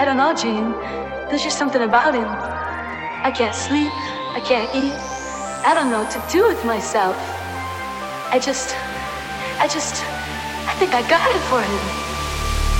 don't know, Gene. There's just something about him. I can't sleep. I can't eat. I don't know what to do with myself. I think I got it for him.